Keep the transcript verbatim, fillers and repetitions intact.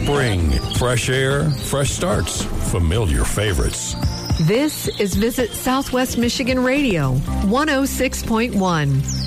Spring, fresh air, fresh starts, familiar favorites. This is Visit Southwest Michigan Radio, one oh six point one.